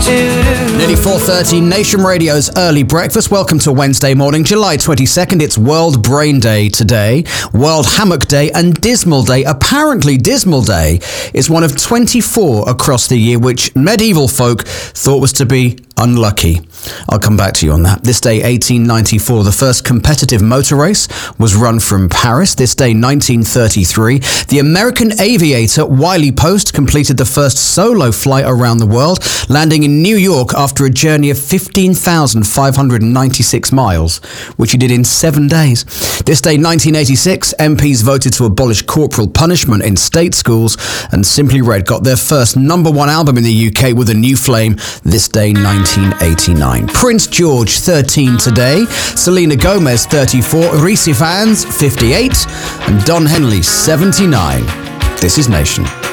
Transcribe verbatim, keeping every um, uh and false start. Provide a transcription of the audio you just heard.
Nearly four thirty, Nation Radio's Early Breakfast. Welcome to Wednesday morning, July twenty-second. It's World Brain Day today, World Hammock Day and Dismal Day. Apparently, Dismal Day is one of twenty-four across the year, which medieval folk thought was to be unlucky. I'll come back to you on that. This day, eighteen ninety-four, the first competitive motor race was run from Paris. This day, nineteen thirty-three, the American aviator Wiley Post completed the first solo flight around the world, landing in New York after a journey of fifteen thousand five hundred ninety-six miles, which he did in seven days. This day, nineteen eighty-six, M Ps voted to abolish corporal punishment in state schools, and Simply Red got their first number one album in the U K with A New Flame. This day, nineteen eighty-nine. Prince George, thirteen today. Selena Gomez, thirty-four. Reese Fans, fifty-eight. And Don Henley, seventy-nine. This is Nation.